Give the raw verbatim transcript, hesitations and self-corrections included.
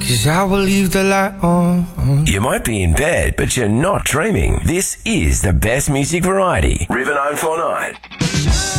'cause I will leave the light on. You might be in bed, but you're not dreaming. This is the best music variety. River nine four nine.